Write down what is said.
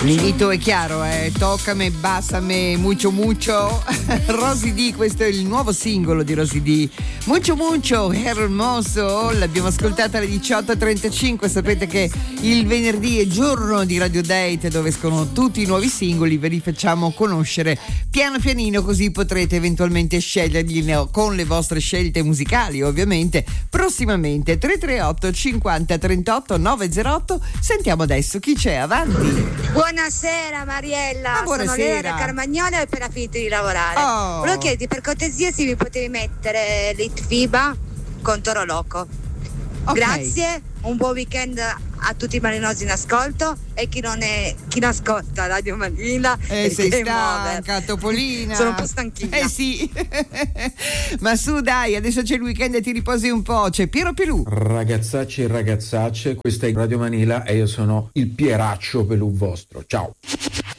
L'invito è chiaro, toccame, bassame, mucho mucho. Rosy D, questo è il nuovo singolo di Rosy D. Mucho mucho, hermoso. L'abbiamo ascoltata alle 18:35. Sapete che il venerdì è giorno di Radio Date, dove escono tutti i nuovi singoli, ve li facciamo conoscere piano pianino, così potrete eventualmente sceglierli con le vostre scelte musicali, ovviamente, prossimamente. 338 50 38 908. Sentiamo adesso chi c'è, avanti. Buonasera Mariella, buonasera. Sono Lea da Carmagnola e ho appena finito di lavorare. Volevo chiederti per cortesia se mi potevi mettere l'Itfiba con Toro Loco. Okay. Grazie, un buon weekend a tutti i marinosi in ascolto e chi non ascolta Radio Manila sei stanca, Topolina. Sono un po' stanchina. Sì. Ma su dai, adesso c'è il weekend e ti riposi un po'. C'è Piero Pelù. Ragazzacci e ragazzacce, questa è Radio Manila e io sono il Pieraccio Pelù vostro. Ciao.